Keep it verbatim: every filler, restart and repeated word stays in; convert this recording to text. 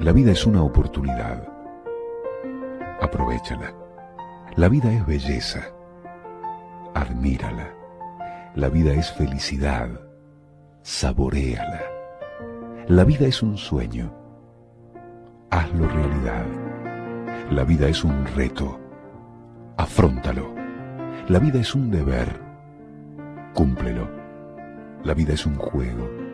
La vida es una oportunidad. Aprovéchala. La vida es belleza. Admírala. La vida es felicidad. Saboréala. La vida es un sueño. Hazlo realidad. La vida es un reto. Afróntalo. La vida es un deber. Cúmplelo. La vida es un juego.